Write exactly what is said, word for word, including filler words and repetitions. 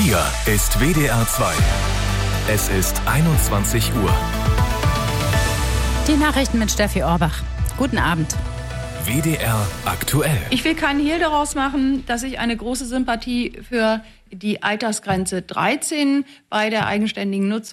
Hier ist W D R zwei. Es ist einundzwanzig Uhr. Die Nachrichten mit Steffi Orbach. Guten Abend. W D R aktuell. Ich will keinen Hehl daraus machen, dass ich eine große Sympathie für die Altersgrenze dreizehn bei der eigenständigen Nutzung